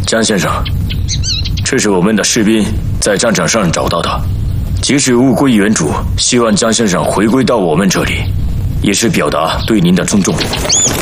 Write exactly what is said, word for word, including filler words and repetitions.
江先生，这是我们的士兵在战场上找到的。即使物归原主，希望江先生回归到我们这里，也是表达对您的尊重。